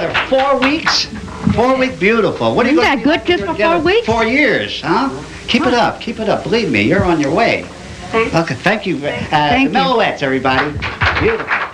together 4 weeks. 4 weeks, beautiful. What are you Isn't that good just for 4 weeks? 4 years, huh? Keep it up, keep it up. Believe me, you're on your way. Thanks. Okay, thank you. Thank the you. Meloettes, everybody. Beautiful.